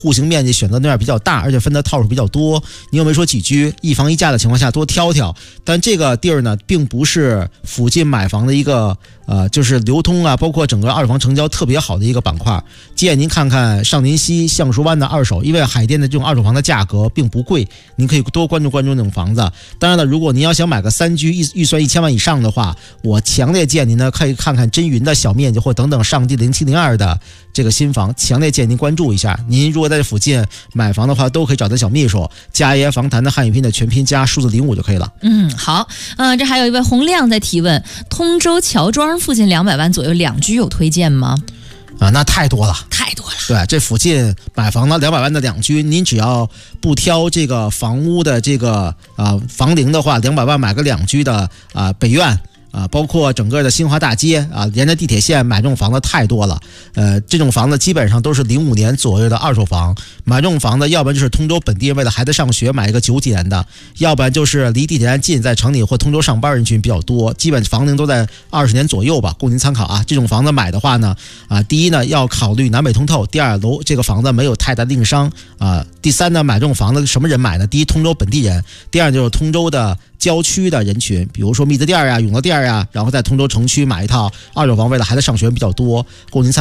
户型面积选择那边比较大，而且分的套数比较多，你又没说几居一房一价的情况下多挑挑。但这个地儿呢，并不是附近买房的一个就是流通啊，包括整个二手房成交特别好的一个板块。建议您看看上林溪、橡树湾的二手，因为海淀的这种二手房的价格并不贵，您可以多关注关注那种房子。当然了，如果您要想买个3居，预算1000万以上的话，我强烈建议您呢可以看看真云的小面积或等等上地0702的这个新房，强烈建议您关注一下。您如果在这附近买房的话，都可以找到小秘书加爷房谈的汉语拼的全拼加数字05就可以了。 好，这还有一位洪亮在提问，通州乔庄附近200万左右2居有推荐吗？ 那太多了。对，这附近买房呢200万的2居，您只要不挑这个房屋的这个房龄的话，200万买个2居的北苑。包括整个的新华大街沿着地铁线买这种房子太多了。这种房子基本上都是05年左右的二手房。买这种房子，要不然就是通州本地人为了孩子上学买一个9几年的，要不然就是离地铁站近，在城里或通州上班人群比较多，基本房龄都在20年左右吧，供您参考啊。这种房子买的话呢，第一呢要考虑南北通透，第二这个房子没有太大的硬伤第三呢，买这种房子什么人买呢？第一，通州本地人；第二就是通州的郊区的人群，比如说蜜子店永乐店然后在通州城区买一套二手房，为了孩子上学比较多，供您参考。